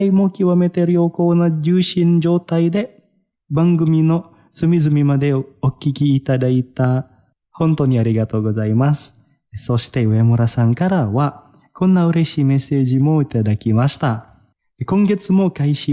も極めて良好な重心状態で番組の隅々までお聞きいただいた本当にありがとうございます。そして上村さんからはこんな嬉しいメッセージもいただきました。今月も開始